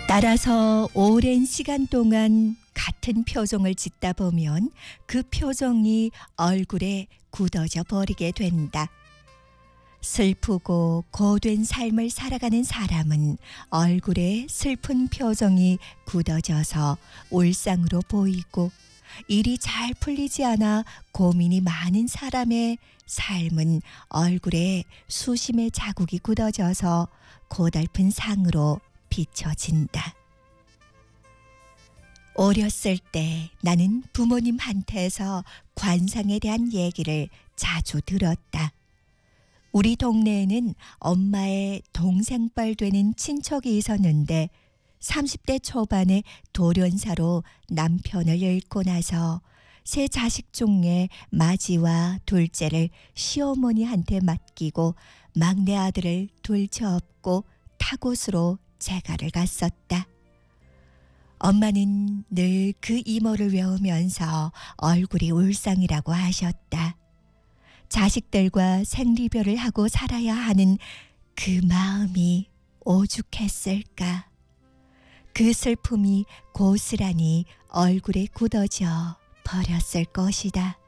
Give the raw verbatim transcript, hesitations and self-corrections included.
따라서 오랜 시간 동안 같은 표정을 짓다 보면 그 표정이 얼굴에 굳어져 버리게 된다. 슬프고 고된 삶을 살아가는 사람은 얼굴에 슬픈 표정이 굳어져서 울상으로 보이고, 일이 잘 풀리지 않아 고민이 많은 사람의 삶은 얼굴에 수심의 자국이 굳어져서 고달픈 상으로 비춰진다. 어렸을 때 나는 부모님한테서 관상에 대한 얘기를 자주 들었다. 우리 동네에는 엄마의 동생뻘 되는 친척이 있었는데 삼십 대 초반에 돌연사로 남편을 잃고 나서 세 자식 중에 마지와 둘째를 시어머니한테 맡기고 막내 아들을 둘째 업고 타곳으로 재가를 갔었다. 엄마는 늘 그 이모를 외우면서 얼굴이 울상이라고 하셨다. 자식들과 생리별을 하고 살아야 하는 그 마음이 오죽했을까. 그 슬픔이 고스란히 얼굴에 굳어져 버렸을 것이다.